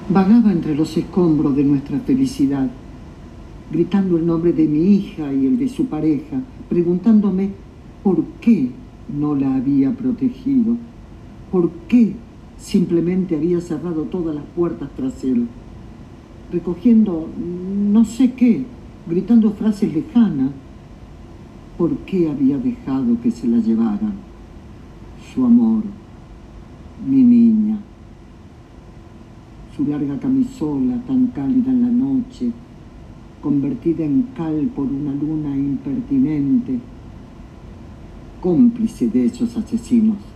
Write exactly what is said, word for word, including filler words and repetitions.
Vagaba entre los escombros de nuestra felicidad, gritando el nombre de mi hija y el de su pareja, preguntándome por qué no la había protegido, por qué simplemente había cerrado todas las puertas tras él, recogiendo no sé qué, gritando frases lejanas. ¿Por qué había dejado que se la llevaran? Su amor, mi niña, su larga camisola tan cálida en la noche, convertida en cal por una luna impertinente, cómplice de esos asesinos.